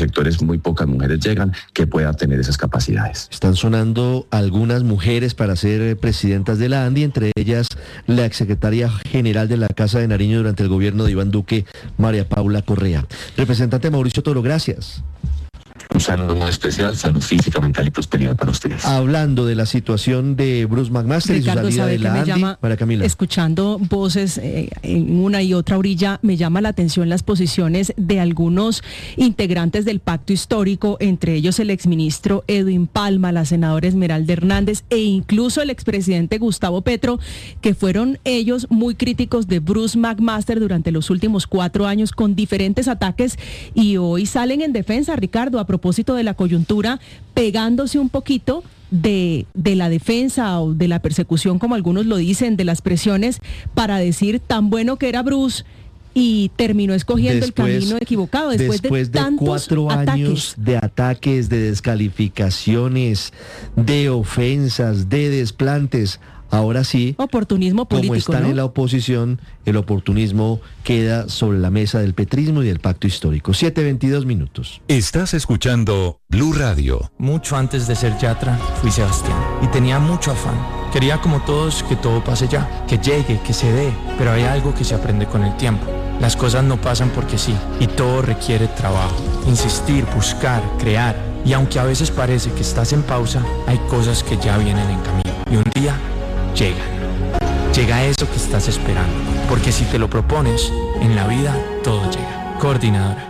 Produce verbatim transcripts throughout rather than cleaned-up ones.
sectores muy pocas mujeres llegan, que puedan tener esas capacidades. Están sonando algunas mujeres para ser presidentas de la ANDI, entre ellas la exsecretaria general de la Casa de Nariño durante el gobierno de Iván Duque, María Paula Correa. Representante Mauricio Toro, gracias. Un saludo muy especial, salud física, mental y prosperidad para ustedes. Hablando de la situación de Bruce McMaster Ricardo, y su salida de la ANDI, llama, María Camila. Escuchando voces eh, en una y otra orilla, me llama la atención las posiciones de algunos integrantes del pacto histórico, entre ellos el exministro Edwin Palma, la senadora Esmeralda Hernández e incluso el expresidente Gustavo Petro, que fueron ellos muy críticos de Bruce McMaster durante los últimos cuatro años con diferentes ataques, y hoy salen en defensa, Ricardo, a propósito de la coyuntura, pegándose un poquito de, de la defensa o de la persecución, como algunos lo dicen, de las presiones, para decir tan bueno que era Bruce y terminó escogiendo después, el camino equivocado después, después de, de tantos cuatro ataques. años de ataques, de descalificaciones, de ofensas, de desplantes. Ahora sí, oportunismo político, como están, ¿no?, en la oposición, el oportunismo queda sobre la mesa del petrismo y del pacto histórico. siete veintidós minutos. Estás escuchando Blue Radio. Mucho antes de ser Yatra, fui Sebastián y tenía mucho afán. Quería, como todos, que todo pase ya, que llegue, que se dé, pero hay algo que se aprende con el tiempo. Las cosas no pasan porque sí, y todo requiere trabajo, insistir, buscar, crear. Y aunque a veces parece que estás en pausa, hay cosas que ya vienen en camino. Y un día llegan. Llega eso que estás esperando, porque si te lo propones, en la vida todo llega. Coordinadora.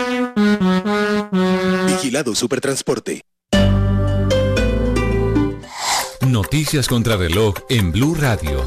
Vigilado Supertransporte. Noticias contra reloj en Blue Radio.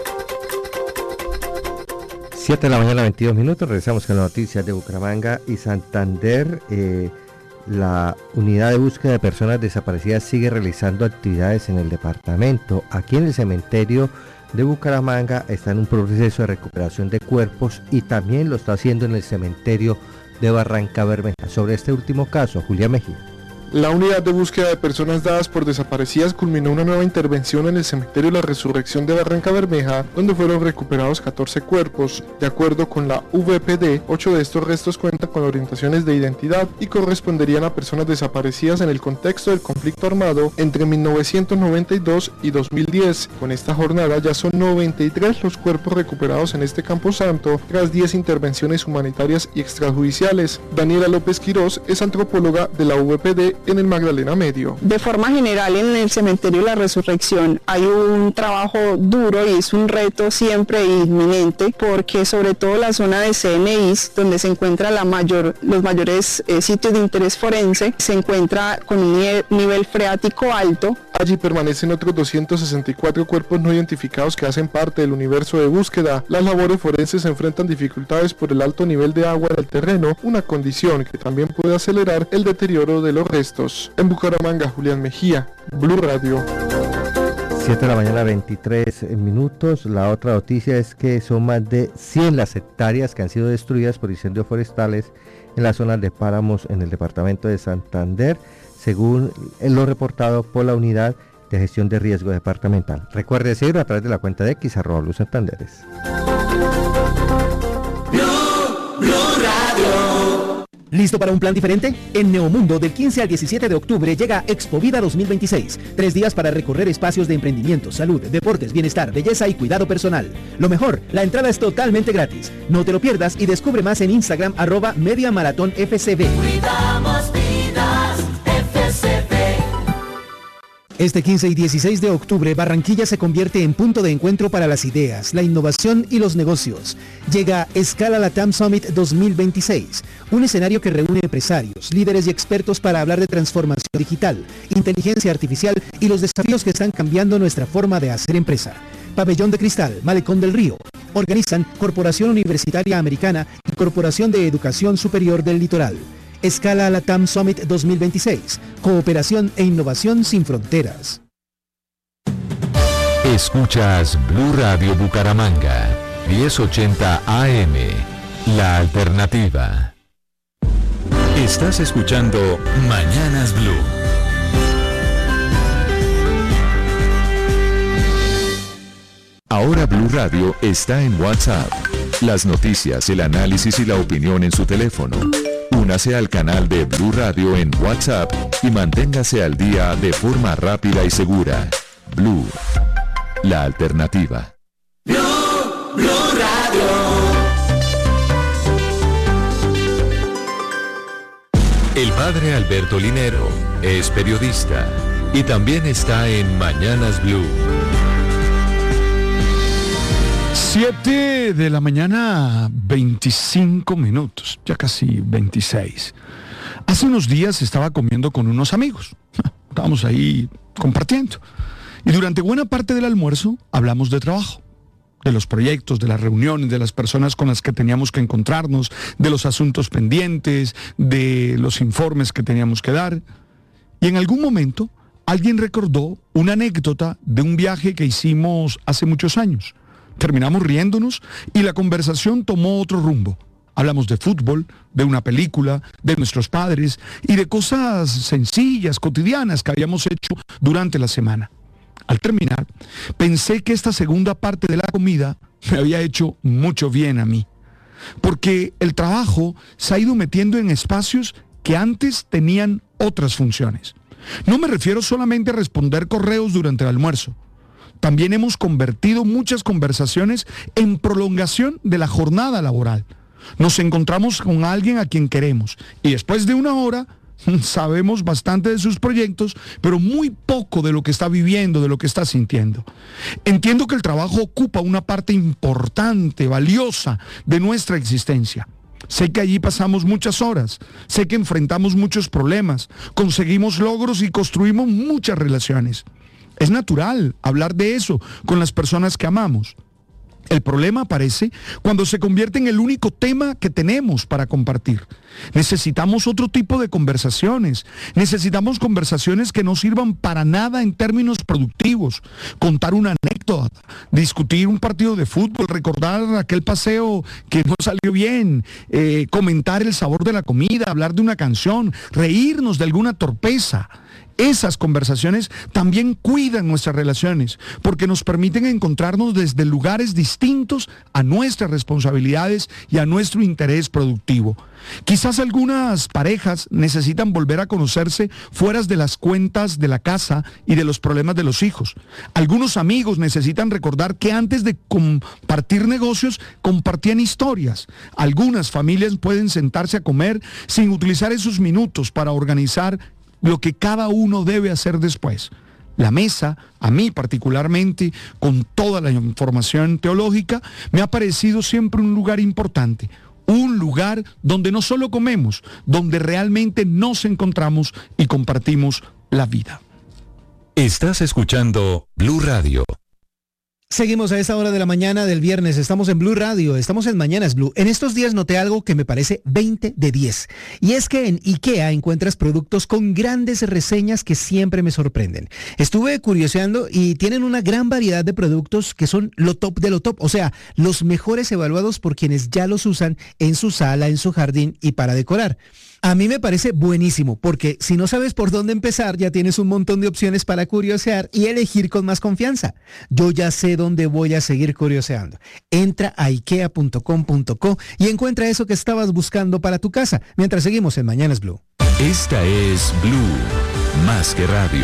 siete de la mañana, veintidós minutos. Regresamos con las noticias de Bucaramanga y Santander. Eh, la unidad de búsqueda de personas desaparecidas sigue realizando actividades en el departamento. Aquí en el cementerio de Bucaramanga está en un proceso de recuperación de cuerpos y también lo está haciendo en el cementerio de Barranca Bermeja. Sobre este último caso, Julia Mejía. La unidad de búsqueda de personas dadas por desaparecidas culminó una nueva intervención en el cementerio La Resurrección de Barranca Bermeja, donde fueron recuperados catorce cuerpos. De acuerdo con la V P D, ocho de estos restos cuentan con orientaciones de identidad y corresponderían a personas desaparecidas en el contexto del conflicto armado entre mil novecientos noventa y dos y dos mil diez. Con esta jornada ya son noventa y tres los cuerpos recuperados en este camposanto, tras diez intervenciones humanitarias y extrajudiciales. Daniela López Quirós es antropóloga de la V P D en el Magdalena Medio. De forma general, en el cementerio La Resurrección hay un trabajo duro y es un reto siempre inminente, porque sobre todo la zona de C N Is, donde se encuentra la mayor, los mayores eh, sitios de interés forense, se encuentra con un nivel freático alto. Allí permanecen otros doscientos sesenta y cuatro cuerpos no identificados que hacen parte del universo de búsqueda. Las labores forenses enfrentan dificultades por el alto nivel de agua en el terreno, una condición que también puede acelerar el deterioro de los restos. En Bucaramanga, Julián Mejía, Blue Radio. siete de la mañana, veintitrés minutos. La otra noticia es que son más de cien las hectáreas que han sido destruidas por incendios forestales en las zonas de páramos en el departamento de Santander, según lo reportado por la Unidad de Gestión de Riesgo Departamental. Recuerde seguirlo a través de la cuenta de X, arroba Blue Santanderes. Blue, Blue Radio. ¿Listo para un plan diferente? En Neomundo, del quince al diecisiete de octubre, llega Expo Vida dos mil veintiséis. Tres días para recorrer espacios de emprendimiento, salud, deportes, bienestar, belleza y cuidado personal. Lo mejor, la entrada es totalmente gratis. No te lo pierdas y descubre más en Instagram, arroba Media Maratón F C B. Cuidamos vidas, F C B. Este quince y dieciséis de octubre, Barranquilla se convierte en punto de encuentro para las ideas, la innovación y los negocios. Llega Escala Latam Summit dos mil veintiséis, un escenario que reúne empresarios, líderes y expertos para hablar de transformación digital, inteligencia artificial y los desafíos que están cambiando nuestra forma de hacer empresa. Pabellón de Cristal, Malecón del Río. Organizan Corporación Universitaria Americana y Corporación de Educación Superior del Litoral. Escala Latam Summit dos mil veintiséis. Cooperación e innovación sin fronteras. Escuchas Blue Radio Bucaramanga, diez ochenta A M, la alternativa. Estás escuchando Mañanas Blue. Ahora Blue Radio está en WhatsApp. Las noticias, el análisis y la opinión en su teléfono. Únase al canal de Blue Radio en WhatsApp y manténgase al día de forma rápida y segura. Blue, la alternativa. Blue, Blue Radio. El padre Alberto Linero es periodista y también está en Mañanas Blue. Siete de la mañana, veinticinco minutos, ya casi veintiséis. Hace unos días estaba comiendo con unos amigos. Estábamos ahí compartiendo. Y durante buena parte del almuerzo hablamos de trabajo, de los proyectos, de las reuniones, de las personas con las que teníamos que encontrarnos, de los asuntos pendientes, de los informes que teníamos que dar. Y en algún momento alguien recordó una anécdota de un viaje que hicimos hace muchos años. Terminamos riéndonos y la conversación tomó otro rumbo. Hablamos de fútbol, de una película, de nuestros padres y de cosas sencillas, cotidianas que habíamos hecho durante la semana. Al terminar, pensé que esta segunda parte de la comida me había hecho mucho bien a mí, porque el trabajo se ha ido metiendo en espacios que antes tenían otras funciones. No me refiero solamente a responder correos durante el almuerzo. También hemos convertido muchas conversaciones en prolongación de la jornada laboral. Nos encontramos con alguien a quien queremos y después de una hora sabemos bastante de sus proyectos, pero muy poco de lo que está viviendo, de lo que está sintiendo. Entiendo que el trabajo ocupa una parte importante, valiosa de nuestra existencia. Sé que allí pasamos muchas horas, sé que enfrentamos muchos problemas, conseguimos logros y construimos muchas relaciones. Es natural hablar de eso con las personas que amamos. El problema aparece cuando se convierte en el único tema que tenemos para compartir. Necesitamos otro tipo de conversaciones. Necesitamos conversaciones que no sirvan para nada en términos productivos. Contar una anécdota, discutir un partido de fútbol, recordar aquel paseo que no salió bien, eh, comentar el sabor de la comida, hablar de una canción, reírnos de alguna torpeza. Esas conversaciones también cuidan nuestras relaciones porque nos permiten encontrarnos desde lugares distintos a nuestras responsabilidades y a nuestro interés productivo. Quizás algunas parejas necesitan volver a conocerse fuera de las cuentas de la casa y de los problemas de los hijos. Algunos amigos necesitan recordar que antes de compartir negocios, compartían historias. Algunas familias pueden sentarse a comer sin utilizar esos minutos para organizar lo que cada uno debe hacer después. La mesa, a mí particularmente, con toda la información teológica, me ha parecido siempre un lugar importante, un lugar donde no solo comemos, donde realmente nos encontramos y compartimos la vida. Estás escuchando Blue Radio. Seguimos a esta hora de la mañana del viernes, estamos en Blue Radio, estamos en Mañanas Blue. En estos días noté algo que me parece veinte de diez, y es que en IKEA encuentras productos con grandes reseñas que siempre me sorprenden. Estuve curioseando y tienen una gran variedad de productos que son lo top de lo top, o sea, los mejores evaluados por quienes ya los usan en su sala, en su jardín y para decorar. A mí me parece buenísimo, porque si no sabes por dónde empezar, ya tienes un montón de opciones para curiosear y elegir con más confianza. Yo ya sé dónde voy a seguir curioseando. Entra a ikea punto com punto co y encuentra eso que estabas buscando para tu casa, mientras seguimos en Mañanas Blue. Esta es Blue, más que radio.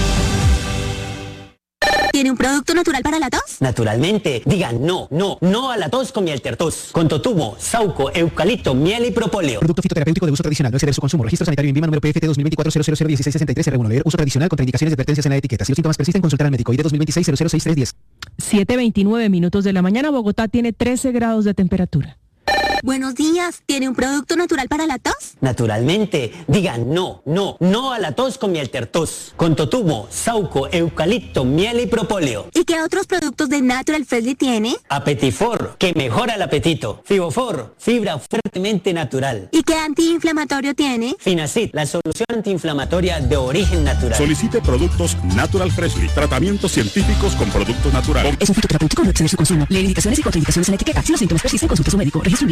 ¿Tiene un producto natural para la tos? Naturalmente. Diga no, no, no a la tos con miel tertos. Con totumo, sauco, eucalipto, miel y propóleo. Producto fitoterapéutico de uso tradicional. No exceder su consumo. Registro sanitario en INVIMA número P F T dos mil veinticuatro cero cero cero dieciséis sesenta y tres R uno. Leer uso tradicional. Contraindicaciones y advertencias en la etiqueta. Si los síntomas persisten, consultar al médico. I D dos mil veintiséis cero cero seis tres diez. siete veintinueve minutos de la mañana. Bogotá tiene trece grados de temperatura. Buenos días. ¿Tiene un producto natural para la tos? Naturalmente. Diga no, no, no a la tos con miel tertos. Con totumo, sauco, eucalipto, miel y propóleo. ¿Y qué otros productos de Natural Freshly tiene? Apetifor, que mejora el apetito. Fibofor, fibra fuertemente natural. ¿Y qué antiinflamatorio tiene? Finacid, la solución antiinflamatoria de origen natural. Solicite productos Natural Freshly. Tratamientos científicos con productos naturales. Es un fitoterapéutico, no exceder su consumo. Leer indicaciones y contraindicaciones en la etiqueta. Si los síntomas persisten, consulte a su médico. Registro INVIMA.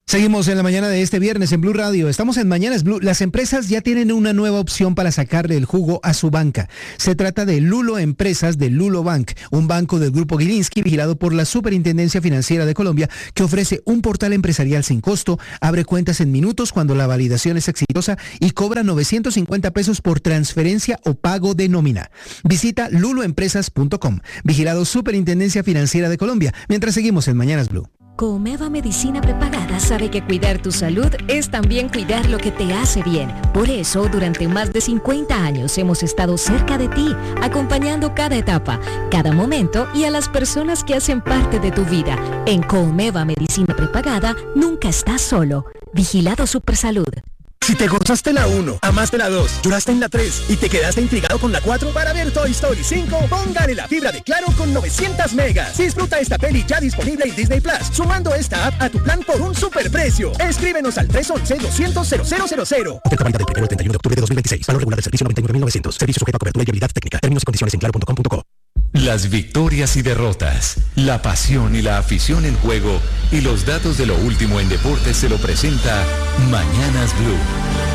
Seguimos en la mañana de este viernes en Blue Radio. Estamos en Mañanas Blue. Las empresas ya tienen una nueva opción para sacarle el jugo a su banca. Se trata de Lulo Empresas de Lulo Bank, un banco del Grupo Gilinski vigilado por la Superintendencia Financiera de Colombia que ofrece un portal empresarial sin costo, abre cuentas en minutos cuando la validación es exitosa y cobra novecientos cincuenta pesos por transferencia o pago de nómina. Visita lulo empresas punto com, vigilado Superintendencia Financiera de Colombia, mientras seguimos en Mañanas Blue. Comeva Medicina Prepagada sabe que cuidar tu salud es también cuidar lo que te hace bien. Por eso, durante más de cincuenta años hemos estado cerca de ti, acompañando cada etapa, cada momento y a las personas que hacen parte de tu vida. En Comeva Medicina Prepagada, nunca estás solo. Vigilado Supersalud. Si te gozaste la uno, amaste la dos, lloraste en la tres y te quedaste intrigado con la cuatro, para ver Toy Story cinco, póngale la fibra de Claro con novecientos megas. Disfruta esta peli ya disponible en Disney Plus, sumando esta app a tu plan por un superprecio. Escríbenos al tres once, doscientos, cero cero cero cero. Oferta válida del primero al treinta y uno de octubre de dos mil veintiséis. Valor regular del servicio noventa y nueve mil novecientos. Servicio sujeto a cobertura y habilidad técnica. Términos y condiciones en claro punto com punto co. Las victorias y derrotas, la pasión y la afición en juego y los datos de lo último en deportes se lo presenta Mañanas Blue.